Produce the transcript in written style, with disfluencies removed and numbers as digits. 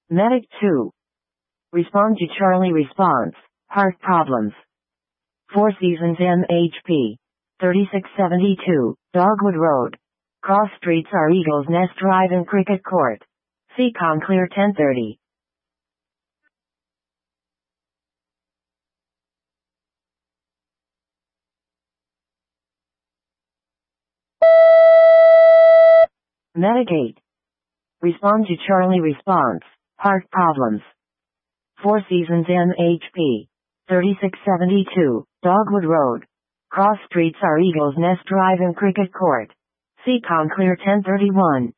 Medic 2. Respond to Charlie response. Heart problems. Four Seasons MHP. 3672, Dogwood Road. Cross streets are Eagles Nest Drive and Cricket Court. Seacon clear 1030. Medic 8. Respond to Charlie response. Heart problems. Four Seasons MHP. 3672, Dogwood Road. Cross streets are Eagles Nest Drive and Cricket Court. Seacon clear 1031.